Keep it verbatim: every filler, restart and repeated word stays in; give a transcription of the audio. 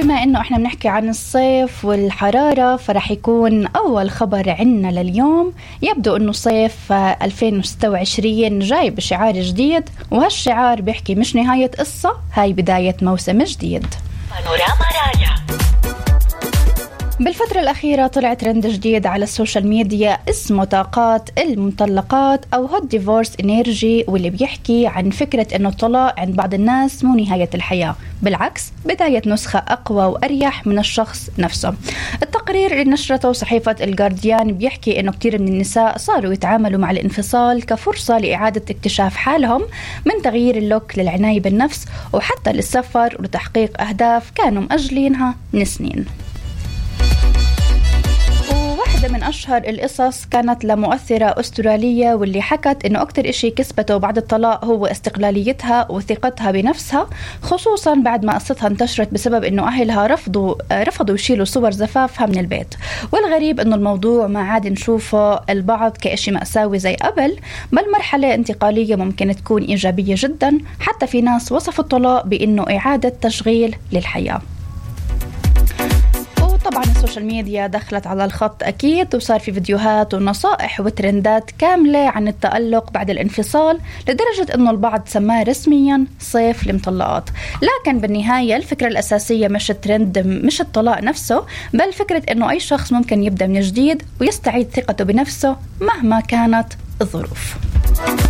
وبما إنه إحنا بنحكي عن الصيف والحرارة فرح يكون أول خبر عنا لليوم. يبدو إنه صيف ألفين وستة وعشرين جاي بشعار جديد، وهالشعار بيحكي مش نهاية قصة، هاي بداية موسم جديد. بانوراما رايا. بالفترة الأخيرة طلع ترند جديد على السوشيال ميديا اسمه طاقات المطلقات أو هوت ديفورس إنرجي، واللي بيحكي عن فكرة إنه الطلاق عند بعض الناس مو نهاية الحياة، بالعكس بداية نسخة أقوى وأريح من الشخص نفسه. التقرير اللي نشرته صحيفة الجارديان بيحكي إنه كتير من النساء صاروا يتعاملوا مع الانفصال كفرصة لإعادة اكتشاف حالهم، من تغيير اللوك للعناية بالنفس وحتى للسفر ولتحقيق أهداف كانوا مأجلينها من سنين. واحدة من أشهر القصص كانت لمؤثرة أسترالية، واللي حكت إنه أكتر إشي كسبته بعد الطلاق هو استقلاليتها وثقتها بنفسها، خصوصا بعد ما قصتها انتشرت بسبب إنه أهلها رفضوا رفضوا يشيلوا صور زفافها من البيت. والغريب إنه الموضوع ما عاد نشوفه البعض كإشي مأساوي زي قبل، بل مرحلة انتقالية ممكن تكون إيجابية جدا. حتى في ناس وصفوا الطلاق بإنه إعادة تشغيل للحياة. طبعا السوشيال ميديا دخلت على الخط أكيد، وصار في فيديوهات ونصائح وترندات كاملة عن التألق بعد الانفصال، لدرجة أنه البعض سماه رسميا صيف المطلقات. لكن بالنهاية الفكرة الأساسية مش الترند، مش الطلاق نفسه، بل فكرة أنه أي شخص ممكن يبدأ من جديد ويستعيد ثقته بنفسه مهما كانت الظروف.